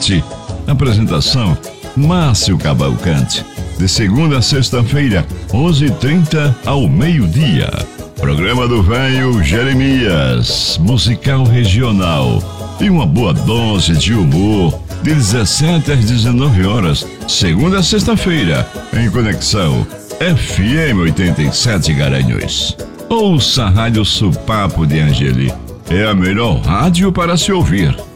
Cavalcante. Apresentação: Márcio Cavalcante. De segunda a sexta-feira, 11h30 ao meio-dia. Programa do Velho Jeremias, musical regional. E uma boa dose de humor, de 17 às 19 horas, segunda a sexta-feira, em Conexão FM 87 Garanhuns. Ouça a Rádio Supapo de Angeli. É a melhor rádio para se ouvir.